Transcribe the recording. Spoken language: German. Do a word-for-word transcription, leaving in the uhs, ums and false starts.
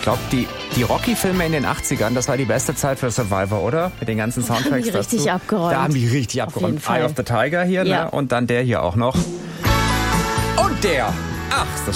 glaube, die, die Rocky-Filme in den achtzigern, das war die beste Zeit für Survivor, oder? Mit den ganzen Soundtracks da haben die dazu. richtig abgeräumt. Da haben die richtig abgeräumt. Eye of the Tiger hier, ja. ne? Und dann der hier auch noch. Und der. Ach, ist das